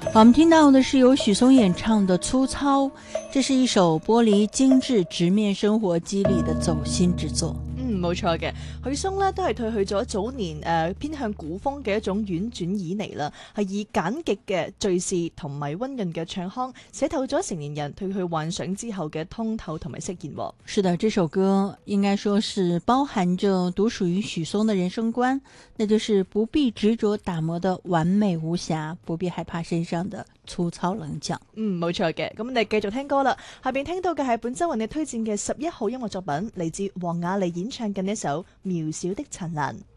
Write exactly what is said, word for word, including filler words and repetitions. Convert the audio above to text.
我們聽到的是由許嵩演唱的《粗糙》，這是一首剝離精緻，直面生活肌理的走心之作。 嗯，冇錯嘅，許嵩呢都係退去咗早年誒、呃、偏向古風嘅一種婉轉旖旎啦，係以簡潔嘅敘事同埋溫潤嘅唱腔，寫透咗成年人退去幻想之後嘅通透同埋釋然。 是的，這首歌應該說是包含着獨屬於許嵩的人生觀，那就是不必執着打磨的完美無瑕，不必害怕身上的粗糙棱角。 嗯，冇錯嘅。咁我哋繼續聽歌啦，下邊聽到嘅係本周為你推薦嘅十一號音樂作品，嚟自黃雅莉演唱嘅呢首《渺小的燦爛》。